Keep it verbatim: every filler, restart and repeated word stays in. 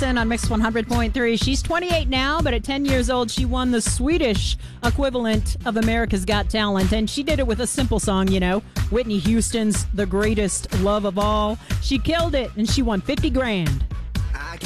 Allison on Mix one hundred point three. She's twenty-eight now, but at ten years old, she won the Swedish equivalent of America's Got Talent, and she did it with a simple song, you know, Whitney Houston's The Greatest Love of All. She killed it, and she won fifty grand.